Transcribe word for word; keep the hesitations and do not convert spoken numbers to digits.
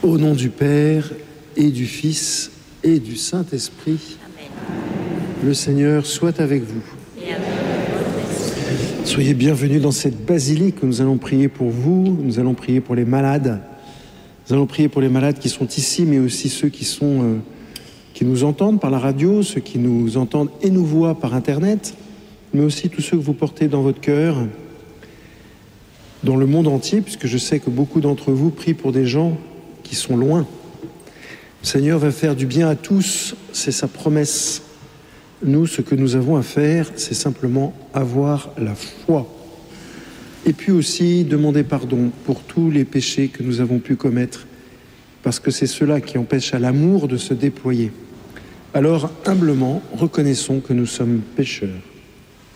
Au nom du Père et du Fils et du Saint-Esprit, Amen. Le Seigneur soit avec vous. Et avec votre esprit. Soyez bienvenus dans cette basilique où nous allons prier pour vous, nous allons prier pour les malades. Nous allons prier pour les malades qui sont ici, mais aussi ceux qui, sont, euh, qui nous entendent par la radio, ceux qui nous entendent et nous voient par Internet, mais aussi tous ceux que vous portez dans votre cœur, dans le monde entier, puisque je sais que beaucoup d'entre vous prient pour des gens qui sont loin. Le Seigneur va faire du bien à tous, c'est sa promesse. Nous, ce que nous avons à faire, c'est simplement avoir la foi. Et puis aussi demander pardon pour tous les péchés que nous avons pu commettre, parce que c'est cela qui empêche à l'amour de se déployer. Alors, humblement, reconnaissons que nous sommes pécheurs.